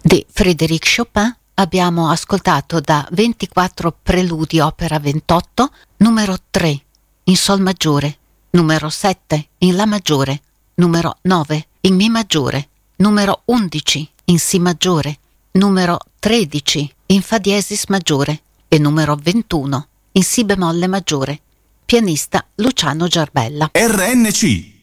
di Frédéric Chopin abbiamo ascoltato da 24 preludi opera 28, numero 3 in Sol maggiore, numero 7 in La maggiore, numero 9 in Mi maggiore, numero 11 in Si maggiore, numero 13 in Fa diesis maggiore e numero 21 in Si bemolle maggiore. Pianista Luciano Giarbella. RNC